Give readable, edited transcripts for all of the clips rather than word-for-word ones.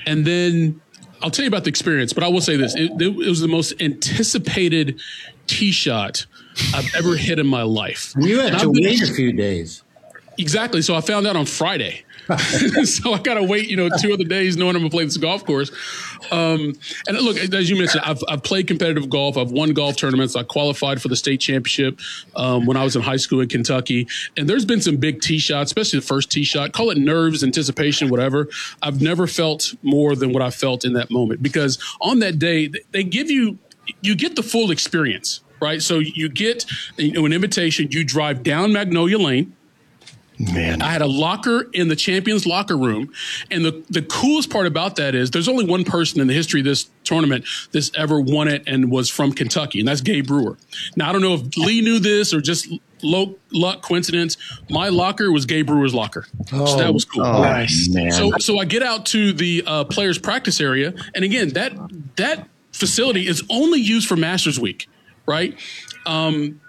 And then I'll tell you about the experience, but I will say this. It was the most anticipated tee shot I've ever hit in my life. You had to wait a few days. Exactly. So I found out on Friday. So I got to wait, 2 other days knowing I'm going to play this golf course. And look, as you mentioned, I've played competitive golf. I've won golf tournaments. I qualified for the state championship when I was in high school in Kentucky. And there's been some big tee shots, especially the first tee shot. Call it nerves, anticipation, whatever. I've never felt more than what I felt in that moment, because on that day, they give you get the full experience, right? So you get an invitation. You drive down Magnolia Lane. Man, I had a locker in the champions locker room. And the coolest part about that is there's only one person in the history of this tournament that's ever won it and was from Kentucky, and that's Gabe Brewer. Now, I don't know if Lee knew this or just luck, coincidence. My locker was Gabe Brewer's locker. So that was cool. Oh, nice, man. So I get out to the players' practice area. And again, that facility is only used for Masters Week, right? And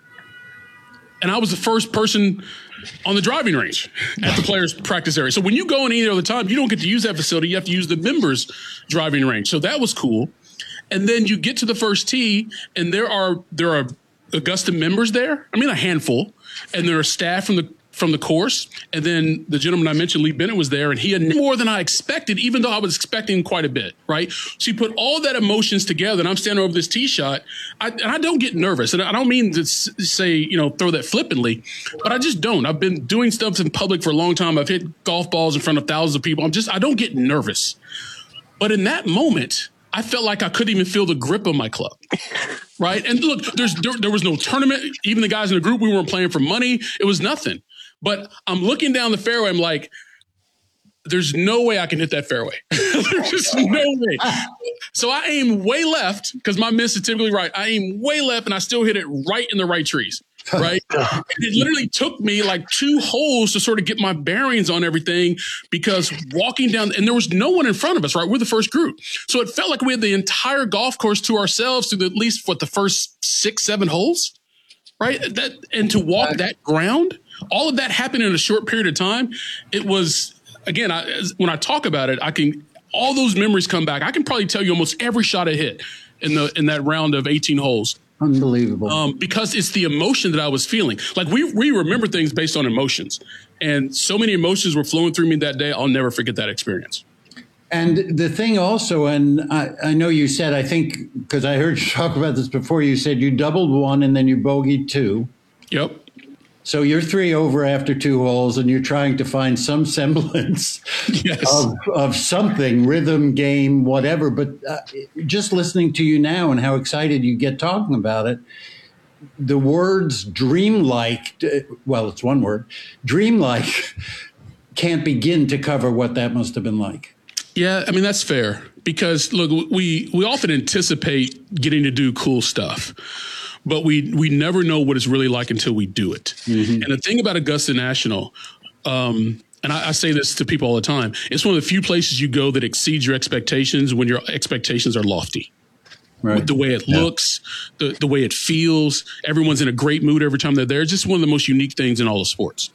I was the first person on the driving range at the players' practice area. So when you go in any other time, you don't get to use that facility. You have to use the members' driving range. So that was cool. And then you get to the first tee, and there are Augusta members there. I mean, a handful. And there are staff from the course. And then the gentleman I mentioned, Lee Bennett, was there, and he had more than I expected, even though I was expecting quite a bit, right? So you put all that emotions together, and I'm standing over this tee shot, and I don't get nervous. And I don't mean to say, throw that flippantly, but I just don't. I've been doing stuff in public for a long time. I've hit golf balls in front of thousands of people. I don't get nervous. But in that moment, I felt like I couldn't even feel the grip of my club. Right. And look, there was no tournament. Even the guys in the group, we weren't playing for money. It was nothing. But I'm looking down the fairway. I'm like, there's no way I can hit that fairway. There's just no way. So I aim way left, because my miss is typically right. I aim way left, and I still hit it right in the right trees. Right. And it literally took me like 2 holes to sort of get my bearings on everything, because walking down, and there was no one in front of us, right? We're the first group. So it felt like we had the entire golf course to ourselves through at least the first 6, 7 holes. Right. And to walk that ground, all of that happened in a short period of time. It was, again, when I talk about it, all those memories come back. I can probably tell you almost every shot I hit in that round of 18 holes. Unbelievable. Because it's the emotion that I was feeling. Like we remember things based on emotions, and so many emotions were flowing through me that day. I'll never forget that experience. And the thing also, and I know you said, I think, because I heard you talk about this before, you said you doubled 1 and then you bogeyed 2. Yep. So you're 3 over after 2 holes, and you're trying to find some semblance of something, rhythm, game, whatever. But just listening to you now and how excited you get talking about it, the words dreamlike, well, it's one word, dreamlike, can't begin to cover what that must have been like. Yeah, I mean, that's fair, because look, we often anticipate getting to do cool stuff, but we never know what it's really like until we do it. Mm-hmm. And the thing about Augusta National, and I say this to people all the time, it's one of the few places you go that exceeds your expectations when your expectations are lofty. Right. The way it looks, the way it feels, everyone's in a great mood every time they're there. It's just one of the most unique things in all of sports.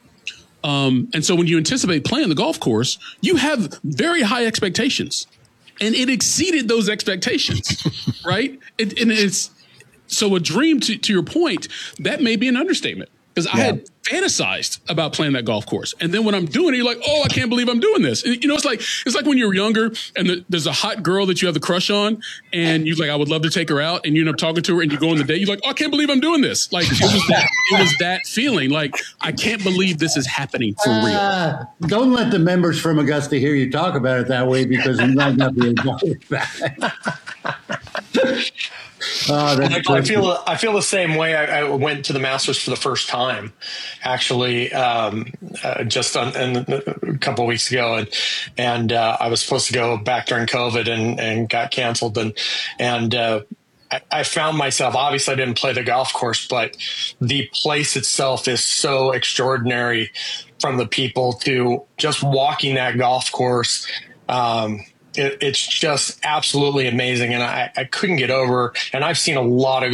And so when you anticipate playing the golf course, you have very high expectations, and it exceeded those expectations, right? And it's so a dream, to your point, that may be an understatement, because I had fantasized about playing that golf course. And then when I'm doing it, you're like, oh, I can't believe I'm doing this. And, it's like when you're younger and there's a hot girl that you have the crush on, and you're like, I would love to take her out. And you end up talking to her, and you go on the date. You're like, oh, I can't believe I'm doing this. Like it was that feeling. Like, I can't believe this is happening for real. Don't let the members from Augusta hear you talk about it that way, because you might not be invited back. I feel the same way. I went to the Masters for the first time, actually, just a couple of weeks ago, and I was supposed to go back during COVID and got canceled, and I found myself, obviously I didn't play the golf course, but the place itself is so extraordinary, from the people to just walking that golf course. It's just absolutely amazing. And I couldn't get over, and I've seen a lot of